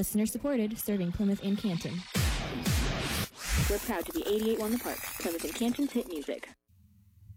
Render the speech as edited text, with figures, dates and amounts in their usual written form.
Listener supported, serving Plymouth and Canton. We're proud to be 88.1 The Park, Plymouth and Canton's hit music.